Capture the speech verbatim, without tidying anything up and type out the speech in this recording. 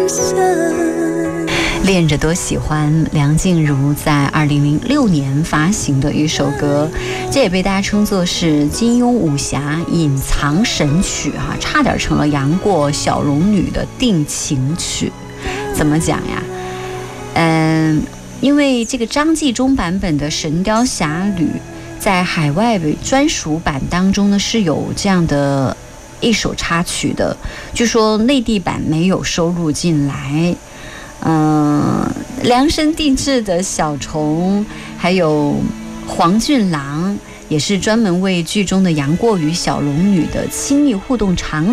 恋着多喜欢，梁静茹在二零零六年发行的一首歌，这也被大家称作是金庸武侠隐藏神曲哈、啊，差点成了杨过小龙女的定情曲。怎么讲呀？嗯，因为这个张纪中版本的《神雕侠侣》在海外专属版当中呢是有这样的一首插曲的，据说内地版没有收录进来。嗯，量身定制的小虫，还有黄俊郎，也是专门为剧中的杨过与小龙女的亲密互动场